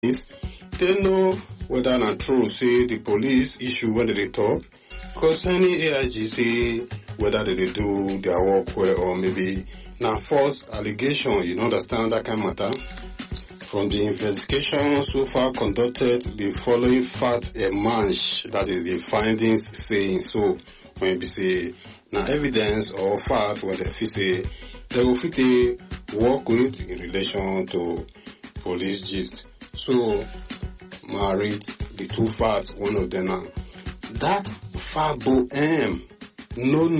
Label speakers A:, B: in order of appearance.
A: they know whether na true say the police issue when they talk concerning AIG say whether they do their work well or maybe na false allegation. You understand that kind of matter? From the investigation so far conducted, the following facts emerge, that is the findings saying so. When we say na evidence or fact what they say they will fit work with in relation to police gist. So I read the two facts, one of them now. That Fabo M no